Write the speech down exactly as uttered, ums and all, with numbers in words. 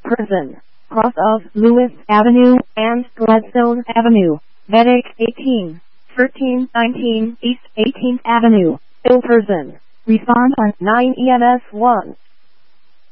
Prison, cross of Lewis Avenue and Gladstone Avenue, Medic eighteen, thirteen nineteen East eighteenth Avenue, Ill Prison. Respond on nine E M S one.